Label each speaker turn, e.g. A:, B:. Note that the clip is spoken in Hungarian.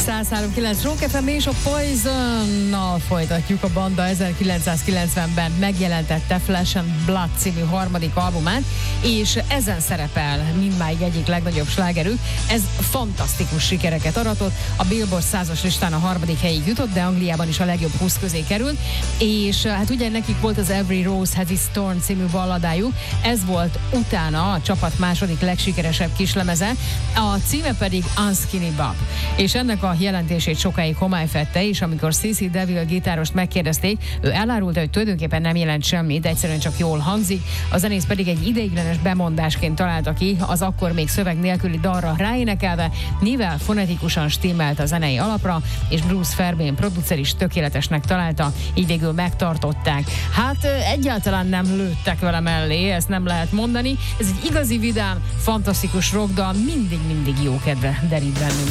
A: 103.9 Rock FM és a Poison-nal folytatjuk a banda 1990-ben megjelentette Flesh and Blood című harmadik albumát, és ezen szerepel mindmáig egyik legnagyobb slágerük. Ez fantasztikus sikereket aratott, a Billboard 100-as listán a harmadik helyig jutott, de Angliában is a legjobb 20 közé került, és hát ugye nekik volt az Every Rose Has Its Thorn című balladájuk, ez volt utána a csapat második legsikeresebb kislemeze, a címe pedig Unskinny Bob, és ennek a jelentését sokáig homály fedte, és amikor C.C. Deville gitárost megkérdezték, ő elárulta, hogy tulajdonképpen nem jelent semmit, egyszerűen csak jól hangzik, a zenész pedig egy ideiglenes bemondásként találta ki az akkor még szöveg nélküli dalra ráénekelve, mivel fonetikusan stimmelt a zenei alapra, és Bruce Fairbairn producer is tökéletesnek találta, így végül megtartották. Hát egyáltalán nem lőttek vele mellé, ezt nem lehet mondani, ez egy igazi vidám, fantasztikus rockdal, mindig jó kedve derít bennünk.